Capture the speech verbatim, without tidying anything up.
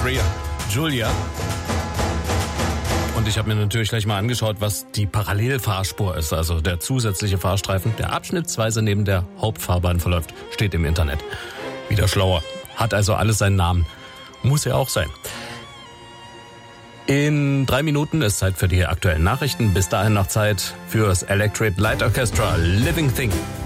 drei, Julia. Und ich habe mir natürlich gleich mal angeschaut, was die Parallelfahrspur ist, also der zusätzliche Fahrstreifen, der abschnittsweise neben der Hauptfahrbahn verläuft, steht im Internet. Wieder schlauer. Hat also alles seinen Namen. Muss ja auch sein. In drei Minuten ist Zeit für die aktuellen Nachrichten. Bis dahin noch Zeit fürs Electric Light Orchestra Living Thing.